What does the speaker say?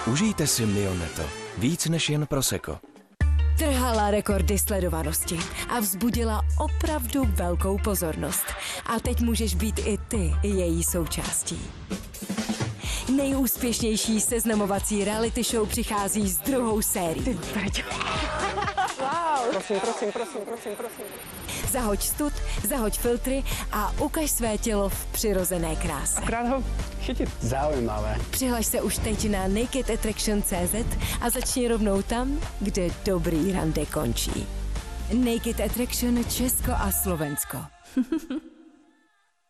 Užijte si Mioneto. Víc než jen prosecco. Trhala rekordy sledovanosti a vzbudila opravdu velkou pozornost. A teď můžeš být i ty její součástí. Nejúspěšnější seznamovací reality show přichází s druhou sérií. Wow. Prosím. Zahoď stud, zahoď filtry a ukaž své tělo v přirozené kráse. Akorát ho chytit. Zaujímavé. Přihlaš se už teď na nakedattraction.cz a začni rovnou tam, kde dobrý rande končí. Naked Attraction Česko a Slovensko.